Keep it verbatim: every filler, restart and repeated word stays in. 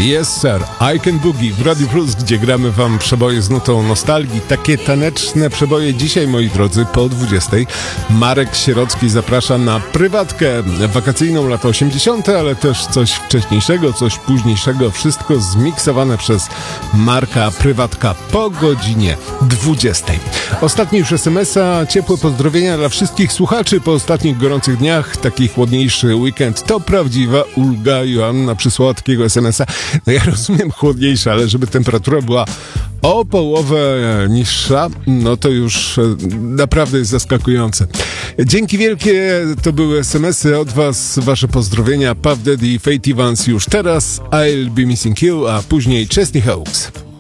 Yes sir, I Can Boogie w Radio Plus, gdzie gramy wam przeboje z nutą nostalgii. Takie taneczne przeboje dzisiaj, moi drodzy, po dwudziestej. Marek Sierocki zaprasza na prywatkę wakacyjną lata osiemdziesiąte, ale też coś wcześniejszego, coś późniejszego. Wszystko zmiksowane przez Marka. Prywatka po godzinie dwudziestej. Ostatni już es em es a, ciepłe pozdrowienia dla wszystkich słuchaczy po ostatnich gorących dniach. Taki chłodniejszy weekend to prawdziwa ulga. Joanna przysłała takiego es em es a. No ja rozumiem chłodniejsza, ale żeby temperatura była o połowę niższa, no to już naprawdę jest zaskakujące. Dzięki wielkie, to były es em es y od was, wasze pozdrowienia. Puff Daddy, Faith Evans już teraz, I'll Be Missing You, a później Chesney Hawkes.